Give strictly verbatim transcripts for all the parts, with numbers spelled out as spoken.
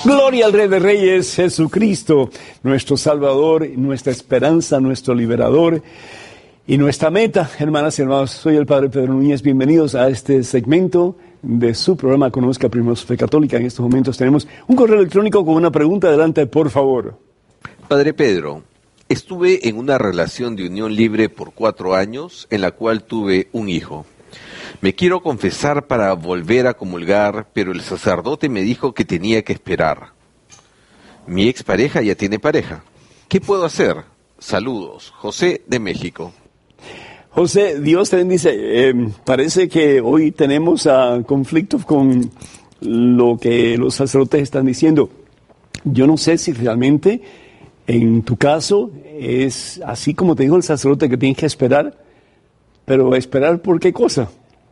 Gloria al Rey de Reyes, Jesucristo, nuestro Salvador, nuestra esperanza, nuestro liberador y nuestra meta. Hermanas y hermanos, soy el Padre Pedro Núñez. Bienvenidos a este segmento de su programa Conozca Primero su Fe Católica. En estos momentos tenemos un correo electrónico con una pregunta. Adelante, por favor. Padre Pedro, estuve en una relación de unión libre por cuatro años en la cual tuve un hijo. Me quiero confesar para volver a comulgar, pero el sacerdote me dijo que tenía que esperar. Mi expareja ya tiene pareja. ¿Qué puedo hacer? Saludos, José de México. José, Dios te bendice. Eh, parece que hoy tenemos uh, conflictos con lo que los sacerdotes están diciendo. Yo no sé si realmente en tu caso es así como te dijo el sacerdote que tienes que esperar, pero esperar ¿por qué cosa?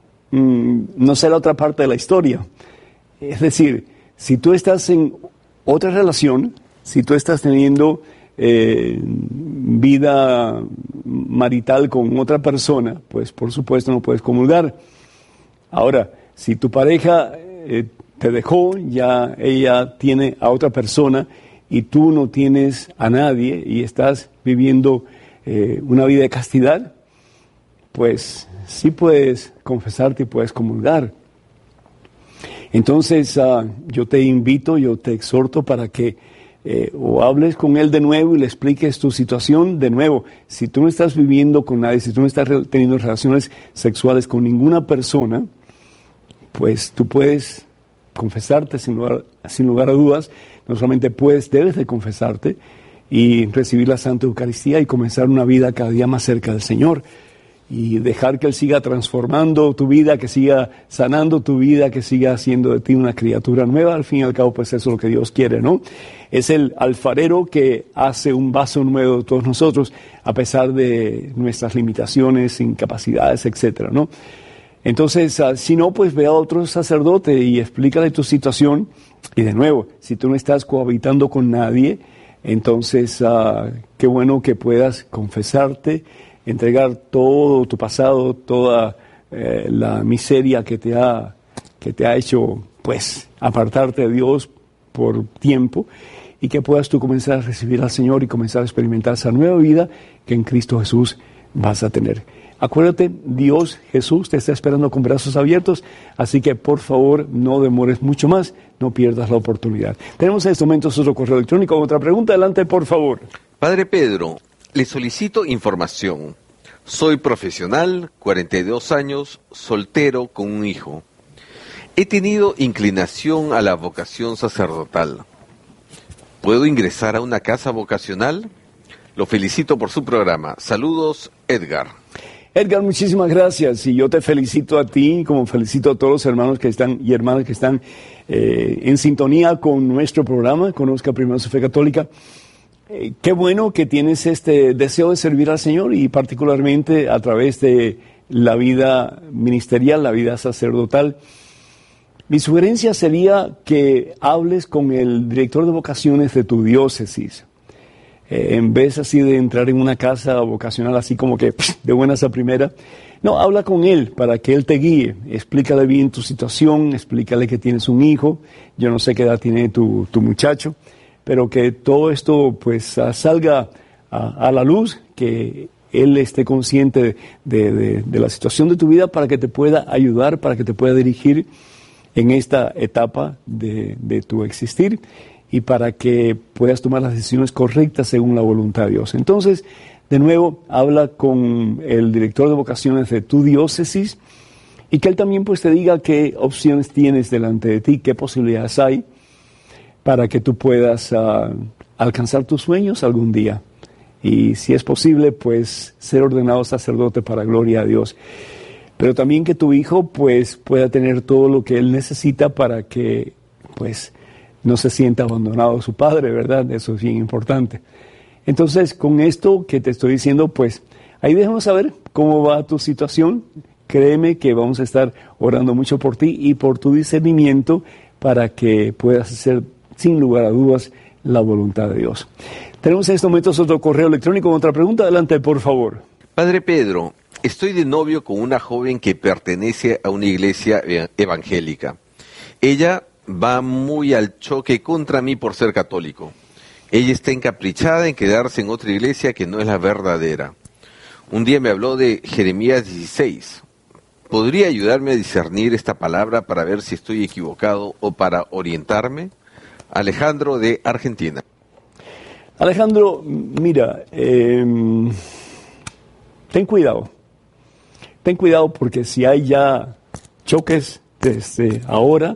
No sé la otra parte de la historia. Es decir, si tú estás en otra relación, si tú estás teniendo eh, vida marital con otra persona, pues por supuesto no puedes comulgar. Ahora, si tu pareja eh, te dejó, ya ella tiene a otra persona y tú no tienes a nadie y estás viviendo eh, una vida de castidad, pues sí puedes confesarte y puedes comulgar. Entonces, uh, yo te invito, yo te exhorto para que eh, o hables con él de nuevo y le expliques tu situación de nuevo. Si tú no estás viviendo con nadie, si tú no estás re- teniendo relaciones sexuales con ninguna persona, pues tú puedes confesarte sin lugar, sin lugar a dudas. No solamente puedes, debes de confesarte y recibir la Santa Eucaristía y comenzar una vida cada día más cerca del Señor. Y dejar que Él siga transformando tu vida, que siga sanando tu vida, que siga haciendo de ti una criatura nueva. Al fin y al cabo, pues eso es lo que Dios quiere, ¿no? Es el alfarero que hace un vaso nuevo de todos nosotros, a pesar de nuestras limitaciones, incapacidades, etcétera, ¿no? Entonces, uh, si no, pues ve a otro sacerdote y explícale tu situación. Y de nuevo, si tú no estás cohabitando con nadie, entonces, uh, qué bueno que puedas confesarte, entregar todo tu pasado, toda eh, la miseria que te ha que te ha hecho, pues, apartarte de Dios por tiempo, y que puedas tú comenzar a recibir al Señor y comenzar a experimentar esa nueva vida que en Cristo Jesús vas a tener. Acuérdate, Dios, Jesús, te está esperando con brazos abiertos, así que por favor no demores mucho más, no pierdas la oportunidad. Tenemos en estos momentos otro correo electrónico. Otra pregunta, adelante, por favor. Padre Pedro, le solicito información. Soy profesional, cuarenta y dos años, soltero con un hijo. He tenido inclinación a la vocación sacerdotal. ¿Puedo ingresar a una casa vocacional? Lo felicito por su programa. Saludos, Edgar. Edgar, muchísimas gracias. Y yo te felicito a ti, como felicito a todos los hermanos que están y hermanas que están eh, en sintonía con nuestro programa, Conozca Primero su Fe Católica. Eh, qué bueno que tienes este deseo de servir al Señor y particularmente a través de la vida ministerial, la vida sacerdotal. Mi sugerencia sería que hables con el director de vocaciones de tu diócesis. Eh, en vez así de entrar en una casa vocacional así como que de buenas a primera, no, habla con él para que él te guíe. Explícale bien tu situación, explícale que tienes un hijo. Yo no sé qué edad tiene tu, tu muchacho, pero que todo esto pues uh, salga a, a la luz, que él esté consciente de, de, de la situación de tu vida para que te pueda ayudar, para que te pueda dirigir en esta etapa de, de tu existir y para que puedas tomar las decisiones correctas según la voluntad de Dios. Entonces, de nuevo, habla con el director de vocaciones de tu diócesis y que él también pues te diga qué opciones tienes delante de ti, qué posibilidades hay, para que tú puedas uh, alcanzar tus sueños algún día. Y si es posible, pues ser ordenado sacerdote para gloria a Dios. Pero también que tu hijo pues pueda tener todo lo que él necesita para que pues no se sienta abandonado de su padre, ¿verdad? Eso es bien importante. Entonces, con esto que te estoy diciendo, pues ahí déjanos saber cómo va tu situación. Créeme que vamos a estar orando mucho por ti y por tu discernimiento para que puedas hacer sin lugar a dudas la voluntad de Dios. Tenemos en estos momentos otro correo electrónico con otra pregunta. Adelante, por favor. Padre Pedro, estoy de novio con una joven que pertenece a una iglesia evangélica. Ella va muy al choque contra mí por ser católico. Ella está encaprichada en quedarse en otra iglesia que no es la verdadera. Un día me habló de Jeremías dieciséis. ¿Podría ayudarme a discernir esta palabra para ver si estoy equivocado o para orientarme? Alejandro de Argentina. Alejandro, mira, eh, ten cuidado. Ten cuidado porque si hay ya choques desde ahora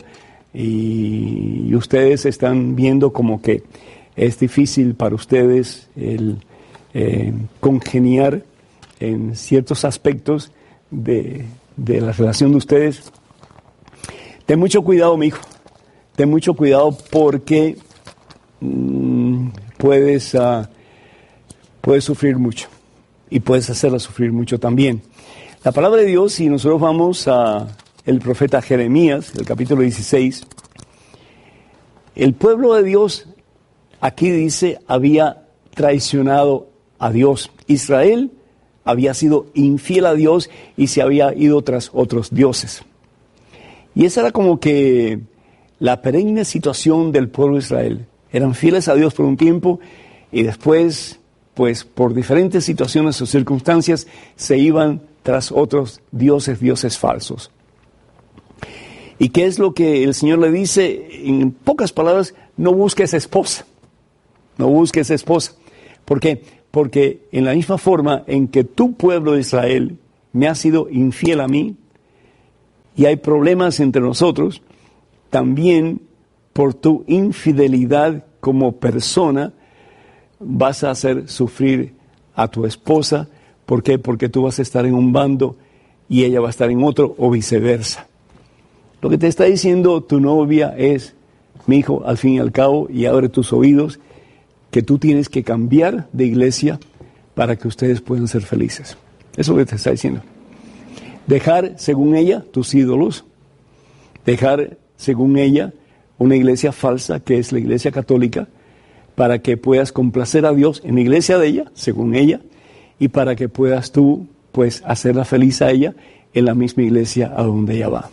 y, y ustedes están viendo como que es difícil para ustedes el eh, congeniar en ciertos aspectos de, de la relación de ustedes, ten mucho cuidado, mi hijo. Ten mucho cuidado porque mmm, puedes, uh, puedes sufrir mucho y puedes hacerla sufrir mucho también. La palabra de Dios, si nosotros vamos a el profeta Jeremías, el capítulo dieciséis, el pueblo de Dios, aquí dice, había traicionado a Dios. Israel había sido infiel a Dios y se había ido tras otros dioses. Y esa era como que la perenne situación del pueblo de Israel. Eran fieles a Dios por un tiempo y después, pues por diferentes situaciones o circunstancias, se iban tras otros dioses, dioses falsos. ¿Y qué es lo que el Señor le dice? En pocas palabras, no busques esposa. No busques esposa. ¿Por qué? Porque en la misma forma en que tu pueblo de Israel me ha sido infiel a mí y hay problemas entre nosotros, también por tu infidelidad como persona vas a hacer sufrir a tu esposa. ¿Por qué? Porque tú vas a estar en un bando y ella va a estar en otro o viceversa. Lo que te está diciendo tu novia es, mi hijo, al fin y al cabo, y abre tus oídos, que tú tienes que cambiar de iglesia para que ustedes puedan ser felices. Eso es lo que te está diciendo. Dejar, según ella, tus ídolos. Dejar, según ella, una iglesia falsa, que es la iglesia católica, para que puedas complacer a Dios en la iglesia de ella, según ella, y para que puedas tú, pues, hacerla feliz a ella en la misma iglesia a donde ella va.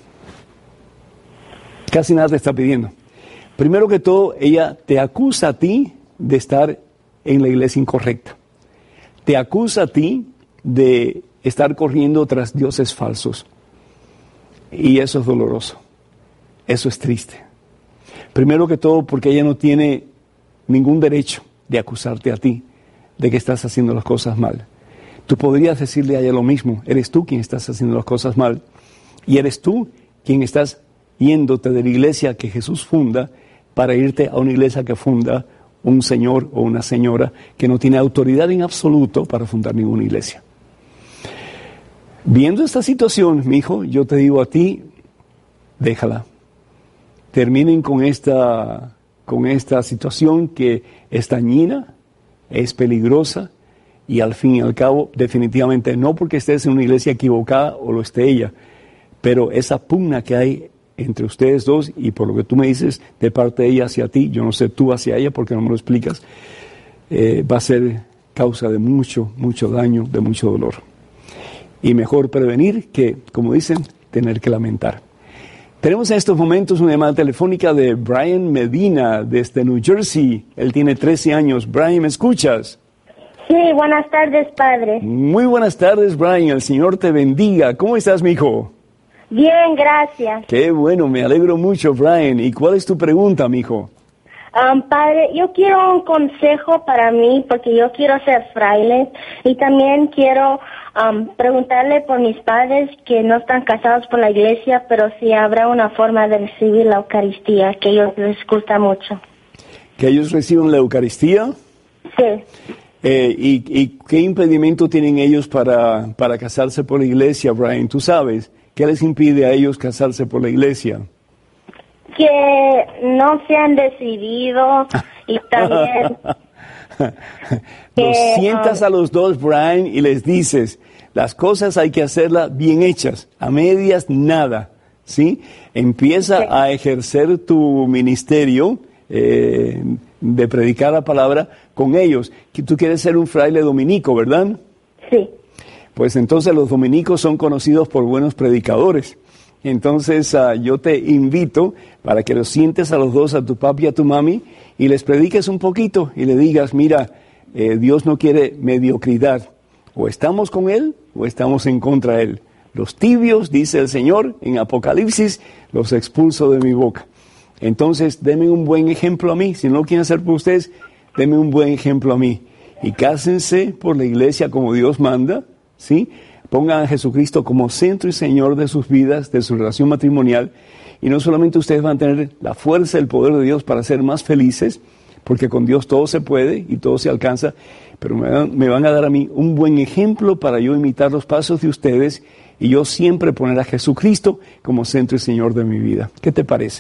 Casi nada te está pidiendo. Primero que todo, ella te acusa a ti de estar en la iglesia incorrecta. Te acusa a ti de estar corriendo tras dioses falsos. Y eso es doloroso. Eso es triste. Primero que todo, porque ella no tiene ningún derecho de acusarte a ti de que estás haciendo las cosas mal. Tú podrías decirle a ella lo mismo. Eres tú quien estás haciendo las cosas mal. Y eres tú quien estás yéndote de la iglesia que Jesús funda para irte a una iglesia que funda un señor o una señora que no tiene autoridad en absoluto para fundar ninguna iglesia. Viendo esta situación, mi hijo, yo te digo a ti, déjala. Terminen con esta, con esta situación que es dañina, es peligrosa y al fin y al cabo, definitivamente no porque estés en una iglesia equivocada o lo esté ella, pero esa pugna que hay entre ustedes dos, y por lo que tú me dices, de parte de ella hacia ti, yo no sé tú hacia ella porque no me lo explicas, eh, va a ser causa de mucho, mucho daño, de mucho dolor. Y mejor prevenir que, como dicen, tener que lamentar. Tenemos en estos momentos una llamada telefónica de Brian Medina desde New Jersey. Él tiene trece años. Brian, ¿me escuchas? Sí, buenas tardes, padre. Muy buenas tardes, Brian. El Señor te bendiga. ¿Cómo estás, mijo? Bien, gracias. Qué bueno, me alegro mucho, Brian. ¿Y cuál es tu pregunta, mijo? Um, padre, yo quiero un consejo para mí porque yo quiero ser fraile y también quiero um, preguntarle por mis padres que no están casados por la iglesia, pero si habrá una forma de recibir la Eucaristía, que a ellos les gusta mucho. ¿Que ellos reciban la Eucaristía? Sí. Eh, y, ¿Y qué impedimento tienen ellos para, para casarse por la iglesia, Brian? ¿Tú sabes? ¿Qué les impide a ellos casarse por la iglesia? Que no se han decidido y también... Los que, sientas um, a los dos, Brian, y les dices, las cosas hay que hacerlas bien hechas, a medias nada, ¿sí? Empieza sí. a ejercer tu ministerio eh, de predicar la palabra con ellos. Tú quieres ser un fraile dominico, ¿verdad? Sí. Pues entonces los dominicos son conocidos por buenos predicadores. Entonces uh, yo te invito para que los sientes a los dos, a tu papi y a tu mami, y les prediques un poquito y le digas, mira, eh, Dios no quiere mediocridad. O estamos con Él o estamos en contra de Él. Los tibios, dice el Señor en Apocalipsis, los expulso de mi boca. Entonces, denme un buen ejemplo a mí. Si no lo quieren hacer por ustedes, denme un buen ejemplo a mí. Y cásense por la iglesia como Dios manda, ¿sí? Pongan a Jesucristo como centro y Señor de sus vidas, de su relación matrimonial. Y no solamente ustedes van a tener la fuerza, el poder de Dios para ser más felices, porque con Dios todo se puede y todo se alcanza, pero me van, me van a dar a mí un buen ejemplo para yo imitar los pasos de ustedes y yo siempre poner a Jesucristo como centro y Señor de mi vida. ¿Qué te parece?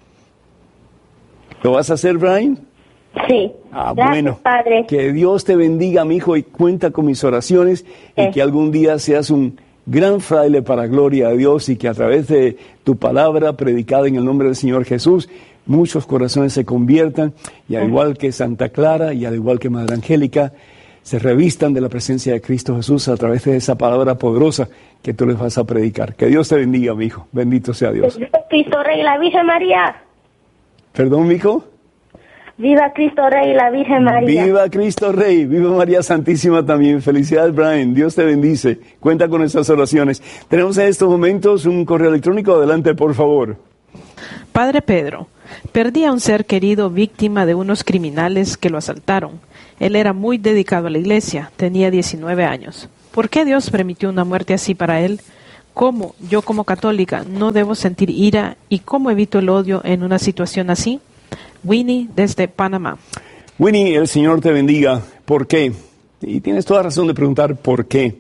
¿Lo vas a hacer, Brian? Sí. Ah, Gracias, bueno. Padre. Que Dios te bendiga, mi hijo, y cuenta con mis oraciones Sí. y que algún día seas un gran fraile para gloria a Dios y que a través de tu palabra predicada en el nombre del Señor Jesús, muchos corazones se conviertan y al igual que Santa Clara y al igual que Madre Angélica, se revistan de la presencia de Cristo Jesús a través de esa palabra poderosa que tú les vas a predicar. Que Dios te bendiga, mi hijo. Bendito sea Dios. Viva Cristo Rey y la Virgen María. ¿Perdón, mi hijo? Viva Cristo Rey y la Virgen María. Viva Cristo Rey, viva María Santísima también. Felicidades, Brian. Dios te bendice. Cuenta con nuestras oraciones. Tenemos en estos momentos un correo electrónico. Adelante, por favor. Padre Pedro, perdí a un ser querido víctima de unos criminales que lo asaltaron. Él era muy dedicado a la iglesia, tenía diecinueve años. ¿Por qué Dios permitió una muerte así para él? ¿Cómo yo como católica no debo sentir ira y cómo evito el odio en una situación así? Winnie desde Panamá. Winnie, el Señor te bendiga. ¿Por qué? Y tienes toda razón de preguntar por qué.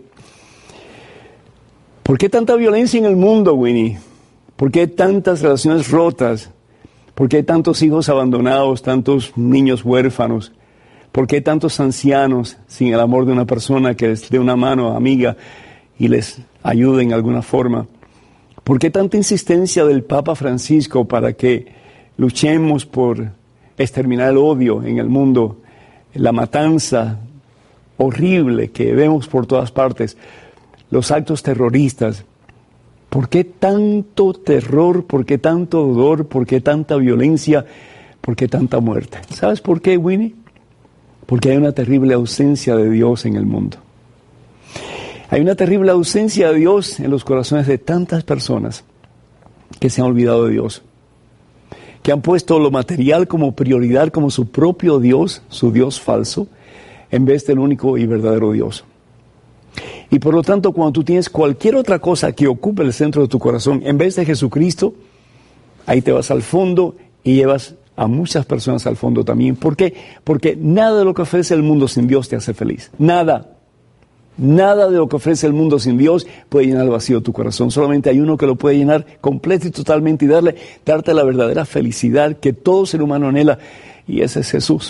¿Por qué tanta violencia en el mundo, Winnie? ¿Por qué tantas relaciones rotas? ¿Por qué tantos hijos abandonados, tantos niños huérfanos? ¿Por qué tantos ancianos sin el amor de una persona que les dé una mano amiga y les ayude en alguna forma? ¿Por qué tanta insistencia del Papa Francisco para que luchemos por exterminar el odio en el mundo, la matanza horrible que vemos por todas partes, los actos terroristas? ¿Por qué tanto terror? ¿Por qué tanto dolor? ¿Por qué tanta violencia? ¿Por qué tanta muerte? ¿Sabes por qué, Winnie? Porque hay una terrible ausencia de Dios en el mundo. Hay una terrible ausencia de Dios en los corazones de tantas personas que se han olvidado de Dios, que han puesto lo material como prioridad, como su propio Dios, su Dios falso, en vez del único y verdadero Dios. Y por lo tanto, cuando tú tienes cualquier otra cosa que ocupe el centro de tu corazón, en vez de Jesucristo, ahí te vas al fondo y llevas a muchas personas al fondo también. ¿Por qué? Porque nada de lo que ofrece el mundo sin Dios te hace feliz. Nada. Nada de lo que ofrece el mundo sin Dios puede llenar el vacío de tu corazón. Solamente hay uno que lo puede llenar completo y totalmente y darle, darte la verdadera felicidad que todo ser humano anhela, y ese es Jesús.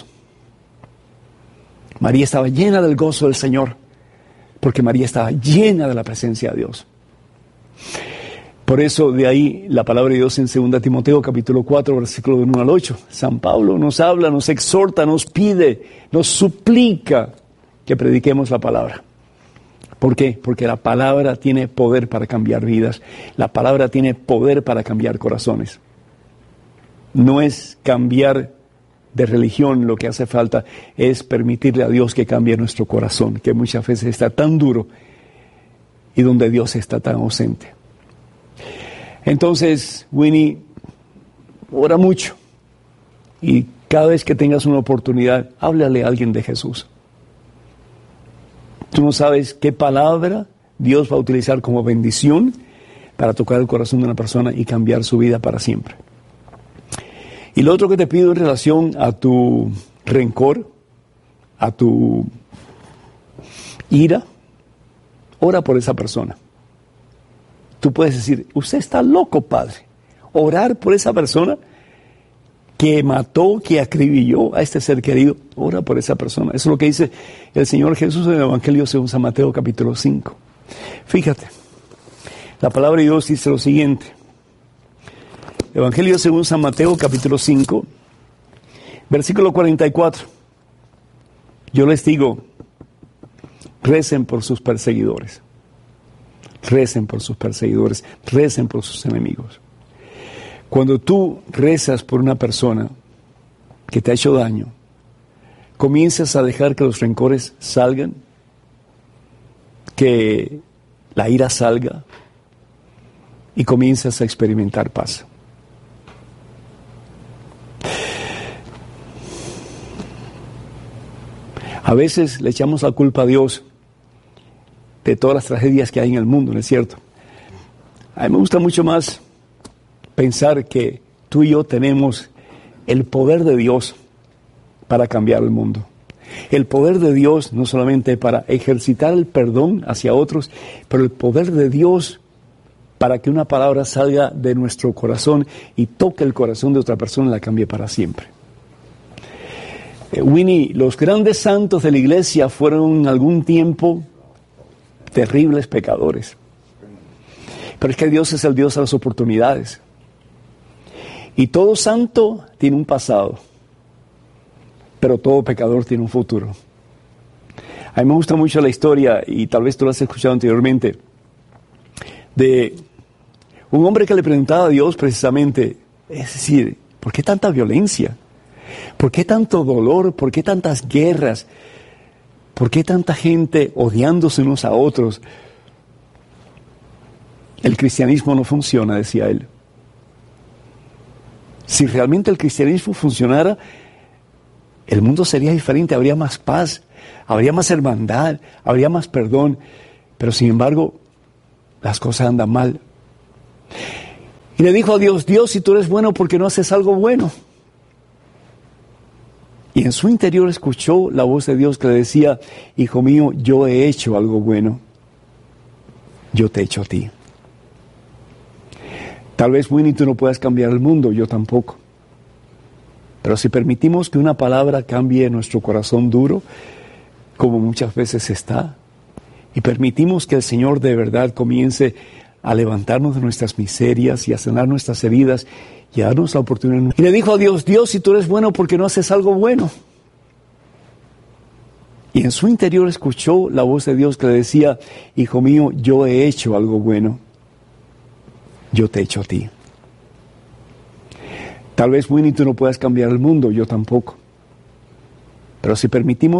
María estaba llena del gozo del Señor, porque María estaba llena de la presencia de Dios. Por eso de ahí la palabra de Dios en segunda Timoteo capítulo cuatro, versículo del uno al ocho. San Pablo nos habla, nos exhorta, nos pide, nos suplica que prediquemos la palabra. ¿Por qué? Porque la palabra tiene poder para cambiar vidas. La palabra tiene poder para cambiar corazones. No es cambiar de religión lo que hace falta, es permitirle a Dios que cambie nuestro corazón, que muchas veces está tan duro y donde Dios está tan ausente. Entonces, Winnie, ora mucho y cada vez que tengas una oportunidad, háblale a alguien de Jesús. Tú no sabes qué palabra Dios va a utilizar como bendición para tocar el corazón de una persona y cambiar su vida para siempre. Y lo otro que te pido en relación a tu rencor, a tu ira, ora por esa persona. Tú puedes decir, usted está loco, padre. Orar por esa persona que mató, que acribilló a este ser querido, ora por esa persona. Eso es lo que dice el Señor Jesús en el Evangelio según San Mateo capítulo cinco. Fíjate, la palabra de Dios dice lo siguiente. Evangelio según San Mateo capítulo cinco, versículo cuarenta y cuatro. Yo les digo, recen por sus perseguidores. recen por sus perseguidores, recen por sus enemigos. Cuando tú rezas por una persona que te ha hecho daño, comienzas a dejar que los rencores salgan, que la ira salga y comienzas a experimentar paz. A veces le echamos la culpa a Dios de todas las tragedias que hay en el mundo, ¿no es cierto? A mí me gusta mucho más pensar que tú y yo tenemos el poder de Dios para cambiar el mundo. El poder de Dios no solamente para ejercitar el perdón hacia otros, pero el poder de Dios para que una palabra salga de nuestro corazón y toque el corazón de otra persona y la cambie para siempre. Eh, Winnie, los grandes santos de la iglesia fueron en algún tiempo terribles pecadores. Pero es que Dios es el Dios de las oportunidades. Y todo santo tiene un pasado, pero todo pecador tiene un futuro. A mí me gusta mucho la historia, y tal vez tú la has escuchado anteriormente, de un hombre que le preguntaba a Dios precisamente, es decir, ¿por qué tanta violencia? ¿Por qué tanto dolor? ¿Por qué tantas guerras? ¿Por qué tanta gente odiándose unos a otros? El cristianismo no funciona, decía él. Si realmente el cristianismo funcionara, el mundo sería diferente, habría más paz, habría más hermandad, habría más perdón, pero sin embargo, las cosas andan mal. Y le dijo a Dios, Dios, si tú eres bueno, ¿por qué no haces algo bueno? Y en su interior escuchó la voz de Dios que le decía, hijo mío, yo he hecho algo bueno, yo te he hecho a ti. Tal vez, Winnie, tú no puedas cambiar el mundo, yo tampoco. Pero si permitimos que una palabra cambie nuestro corazón duro, como muchas veces está, y permitimos que el Señor de verdad comience a levantarnos de nuestras miserias y a sanar nuestras heridas y a darnos la oportunidad. Y le dijo a Dios, Dios, si tú eres bueno, ¿por qué no haces algo bueno? Y en su interior escuchó la voz de Dios que le decía, hijo mío, yo he hecho algo bueno, yo te he hecho a ti. Tal vez, Winnie, tú no puedas cambiar el mundo, yo tampoco. Pero si permitimos